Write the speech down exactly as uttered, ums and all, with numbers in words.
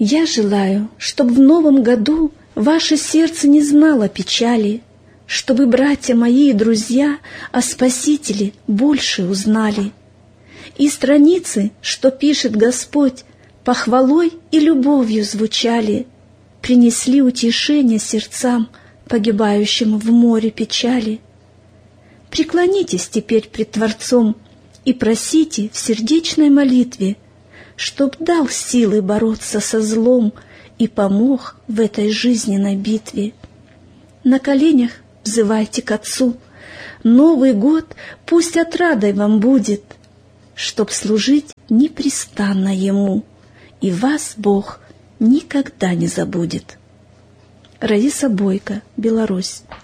Я желаю, чтобы в новом году ваше сердце не знало печали, чтобы братья мои и друзья о Спасителе больше узнали. И страницы, что пишет Господь, похвалой и любовью звучали, принесли утешение сердцам, погибающим в море печали. Преклонитесь теперь пред Творцом и просите в сердечной молитве, чтоб дал силы бороться со злом и помог в этой жизненной битве. На коленях взывайте к Отцу, Новый год пусть отрадой вам будет, чтоб служить непрестанно Ему, и вас Бог никогда не забудет. Раиса Бойко, Беларусь.